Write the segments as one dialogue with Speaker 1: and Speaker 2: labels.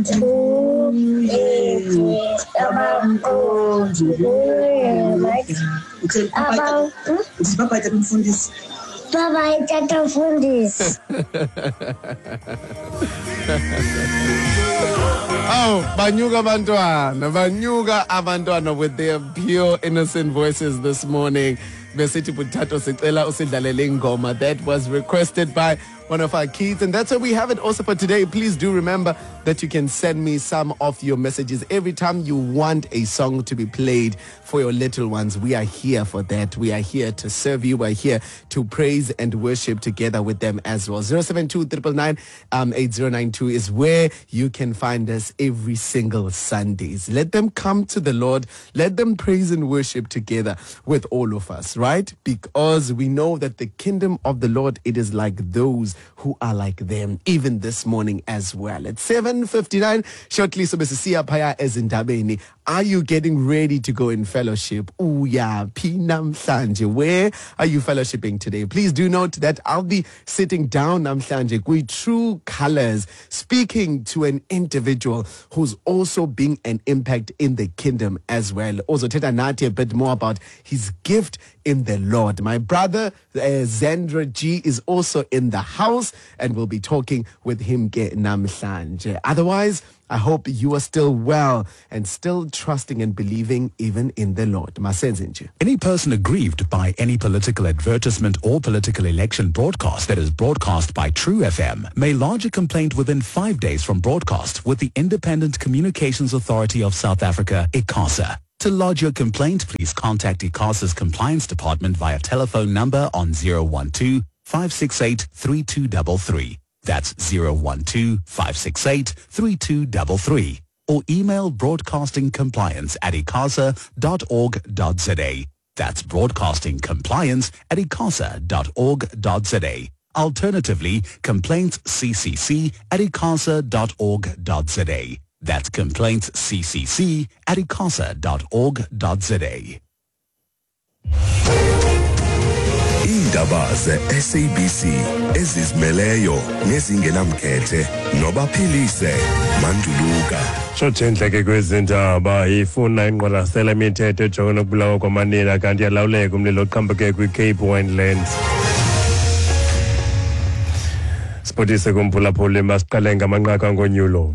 Speaker 1: Oh, banyuka abantwana with their pure innocent voices this morning. Besithi Buthato sicela usidlalele ingoma. That was requested by one of our kids, and that's why we have it also for today. Please do remember that you can send me some of your messages every time you want a song to be played for your little ones. We are here for that. We are here to serve you. We're here to praise and worship together with them as well. 072-999-8092 is where you can find us every single Sundays. Let them come to the Lord. Let them praise and worship together with all of us, right? Because we know that the kingdom of the Lord, it is like those who are like them, even this morning as well. At 7:59, shortly, so Mrs. Paya ezindabeni. Are you getting ready to go in fellowship? Where are you fellowshipping today? Please do note that I'll be sitting down namhlanje with True Colors, speaking to an individual who's also being an impact in the kingdom as well. Also, Teta Nati a bit more about his gift in the Lord. My brother, Zendra G, is also in the house, and we'll be talking with him namhlanje. Otherwise, I hope you are still well and still trusting and believing even in the Lord.
Speaker 2: Any person aggrieved by any political advertisement or political election broadcast that is broadcast by True FM may lodge a complaint within 5 days from broadcast with the Independent Communications Authority of South Africa, ICASA. To lodge your complaint, please contact ICASA's Compliance Department via telephone number on 012-568-3233. That's 012-568-3233. Or email broadcastingcompliance@icasa.org.za. That's broadcastingcompliance@icasa.org.za. Alternatively, complaintsccc@icasa.org.za. That's complaintsccc@icasa.org.za.
Speaker 3: Indaba ze-SABC ezizimeleyo nezingenamkhethe nobaphilise Manduluka.
Speaker 4: Shothenhle ke kwezindaba ifuna ingqwalasela imithetho ejongene nokubulawa kwamanina kanti yalawuleka umlilo oqhambeke kwi-Cape Winelands. Sipotise kumphulaphuli masiqale ngamanqaku ngonyulo.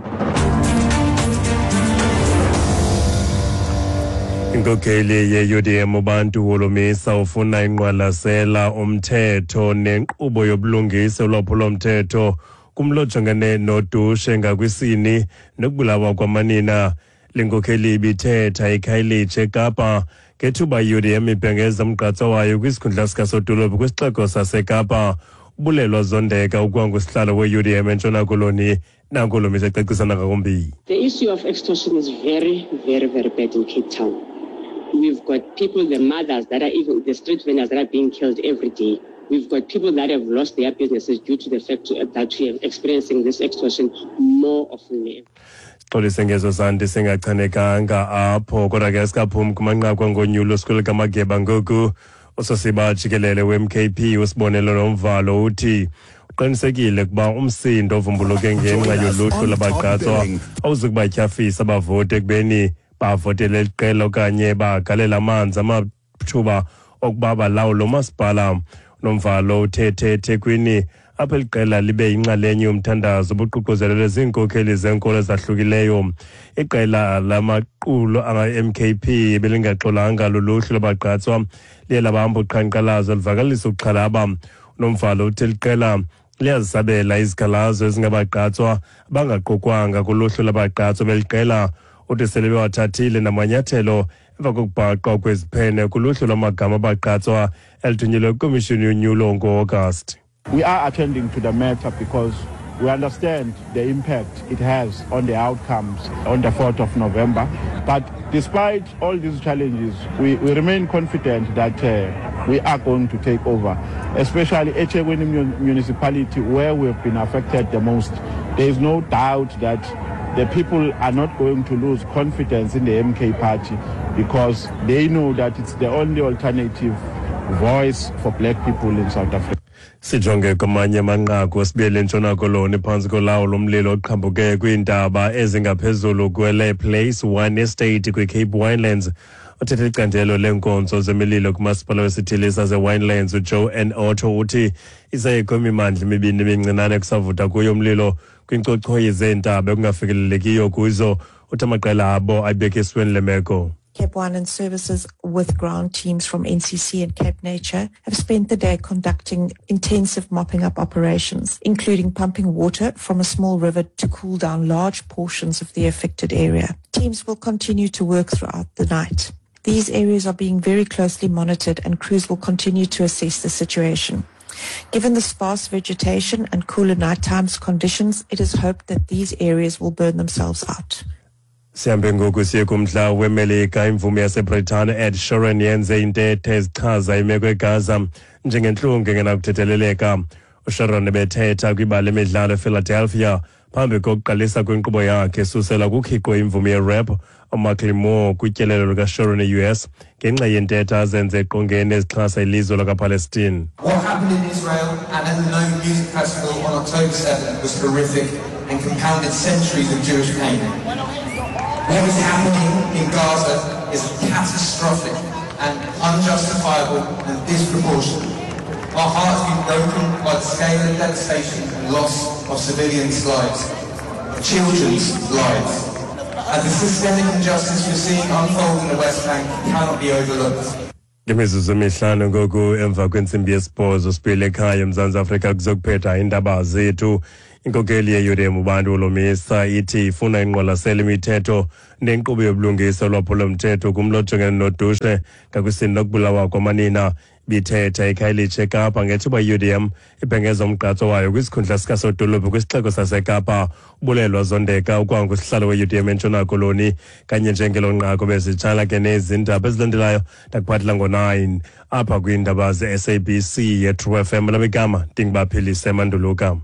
Speaker 4: Inkokeli ye-UDM uBantu Holomisa ufuna ingqwalasela umthetho nenkqubo yobulungisa lwaphulo-mthetho kumlo ojongene nodushe ngakwisini nokubulawa kwamanina. Le nkokeli ibithetha eKhayelitsha eKapa ngethuba i-UDM ibhengeza umgqatso wayo kwisikhundla sikasodolophu kwisixeko saseKapa. Ubulelwa Zondeka ukwangosihlalo we-UDM eNtshona Koloni nanko Holomisa ecacisana ngakumbi.
Speaker 5: The issue of extortion is very, very, very bad in Cape Town. We've got people, the mothers that are even the street vendors that are being killed every day. We've got people that have lost their businesses due to the fact that we are experiencing this extortion more often than ever.
Speaker 4: Xolise ngezo zanti singachanekanga apho kodwa ke sikaphumi kumanqaku ngonyulo sikhulu kaMageba ngoku. Usosiba jikelele we-MKP usibonelo nomvalo uthi uqinisekile kuba umsindo ovumbuluke ngenxa yoluhlu labagqatswa awuzukubatyhafisa abavoti ekubeni bavotele iqela okanye bagalela amanzi amathuba okuba balawulo masipala. Nomvalo uthethe eThekwini apho iqela libe yinxalenye yomthandazo obuququzelelwe ziinkokeli zenkolo ezahlukileyo. Iqela lamaqulu anga-MKP belingaxolanga luluhlu labagqatswa liye labahamba uqhankqalazo livakalisa ukuxhalaba. Nomvalo uthi liqela liyazisabela izikhalazo ezingabagqatswa abangaqukwanga kuluhlu labagqatswa beliqela. Uthi sele bewathathile namanyathelo emva kokubhaqwa kweziphene kuluhlu lwamagama abagqatswa elithunyelwe kwikomishini yonyulo ngo-August.
Speaker 6: We are attending to the matter because we understand the impact it has on the outcomes on the 4th of November. But despite all these challenges, we remain confident that we are going to take over, especially eThekwini municipality where we have been affected the most. There is no doubt that the people are not going to lose confidence in the MK party because they know that it's the only alternative voice for black people in South Africa.
Speaker 4: Sijonge kwamanye amanqaku sibuyele eNtshona Koloni phantsi kolawulo lomlilo oqhambuke kwiintaba ezingaphezulu kwele Place One Estate kwi-Cape Winelands. Uthethe icandelo leenkonzo zemililo kumasipala wesithili saseWinelands uJoe N. Otto uthi isayikho imimandla emibini emincinane kusavuta kuyo umlilo kwinkcochoyi zeentaba ekungafikelelekiyo kuzo. Uthi amaqela abo abeke esweni lemeko.
Speaker 7: Cape Wineland Services with ground teams from NCC and Cape Nature have spent the day conducting intensive mopping up operations, including pumping water from a small river to cool down large portions of the affected area. Teams will continue to work throughout the night. These areas are being very closely monitored and crews will continue to assess the situation. Given the sparse vegetation and cooler night times conditions, it is hoped that these areas will burn themselves out.
Speaker 4: Sihambe ngoku siye kumntla weMelika. Imvumi yaseBritane Ed Sheeran yenze intethe ezichaza imeko eGaza njengentlungu engenakuthetheleleka. uSheeran ebethetha kwibala lemidlalo ePhiladelphia phambi kokuqalisa kwenkqubo yakhe esusela kukhiko imvumi yerap uMacklemore kwityelelo likaSheeran e-US ngenxa yentetha azenze eqongeni ezixhasa ilizwe lakaPalestine.
Speaker 8: What happened in Israel and at the Nome Music Festival on October 7th was horrific and compounded centuries of Jewish pain. What is happening in Gaza is catastrophic and unjustifiable and disproportionate. Our hearts have been broken by the scale of devastation and loss of civilians' lives, of children's lives. And the systemic injustice we're seeing unfold in the West Bank cannot be overlooked.
Speaker 4: Ngemizuzu emihlanu ngoku emva kwentsimbi yesibhozo sibuyele ekhaya eMzantsi Afrika kuzokuphetha iindaba zethu. Inkokeli yeUDM uBantu Olomisa ithi ifuna inqwalasela imithetho nenkqubo yobulungisa lwaphulomthetho kumlo ojongene nodushe ngakwisini nokubulawa kwamanina. Bithetha eKhayelitsha eKapa ngethuba iUDM ibhengeza umgqatso wayo kwisikhundla sikasodolophu kwisixeko saseKapa. Ubulelwa zondeka ukwangu sihlalo weUDM eNtshona Koloni kanye njengelo nqaku bezitshala ke nezindaba ezilandelayo ndakuphathela ngo-9 apha kwiindaba ze-SABC ye-True FM. Lamigama Ndingibaphilise Manduluka.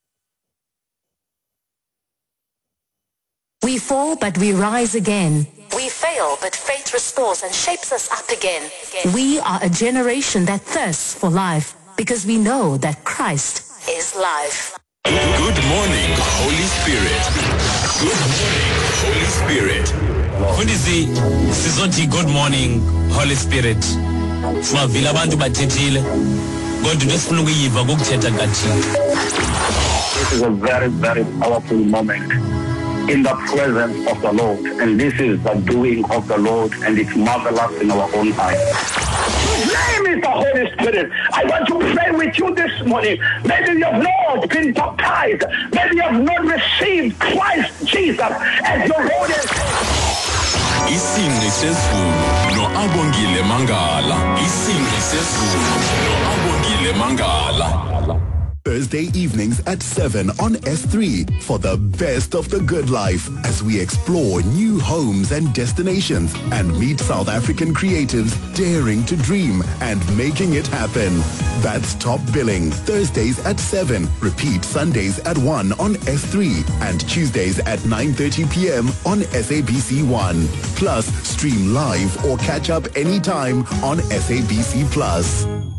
Speaker 9: We fall, but we rise again. We fail, but fate restores and shapes us up again. We are a generation that thirsts for life because we know that Christ is life.
Speaker 3: Good morning, Holy Spirit. Good morning, Holy Spirit.
Speaker 10: Fundisi sizonti good morning Holy Spirit. Simavila abantu bathethile kodwa nesifuna ukuyiva kokuthetha kaThixo.
Speaker 11: This is a very, very powerful moment in the presence of the Lord, and this is the doing of the Lord, and it's marvelous in our own eyes. His name is the Holy Spirit. I want to pray with you this morning. Maybe you have not been baptized. Maybe you have not received Christ Jesus as your Lord and
Speaker 3: Isingci sezulu no-Abongile Mangala. Isingci sezulu no-Abongile Mangala.
Speaker 2: Thursday evenings at 7 on S3 for the best of the good life as we explore new homes and destinations and meet South African creatives daring to dream and making it happen. That's Top Billing. Thursdays at 7. Repeat Sundays at 1 on S3 and Tuesdays at 9:30 p.m. on SABC1. Plus, stream live or catch up anytime on SABC Plus.